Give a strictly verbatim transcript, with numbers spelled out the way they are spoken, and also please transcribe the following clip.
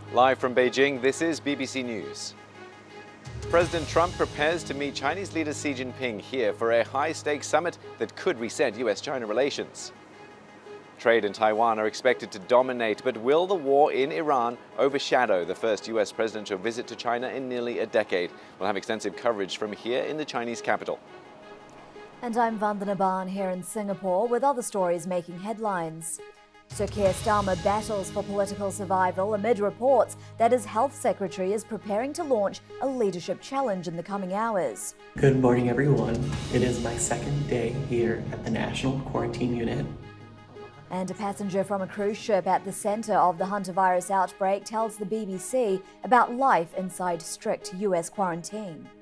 Live from Beijing, this is B B C News. President Trump prepares to meet Chinese leader Xi Jinping here for a high-stakes summit that could reset U S China relations. Trade in Taiwan are expected to dominate, but will the war in Iran overshadow the first U S presidential visit to China in nearly a decade? We'll have extensive coverage from here in the Chinese capital. And I'm Vandana Ban here in Singapore with other stories making headlines. Sir Keir Starmer battles for political survival amid reports that his health secretary is preparing to launch a leadership challenge in the coming hours. Good morning, everyone. It is my second day here at the National Quarantine Unit. And a passenger from a cruise ship at the centre of the hantavirus outbreak tells the B B C about life inside strict U S quarantine.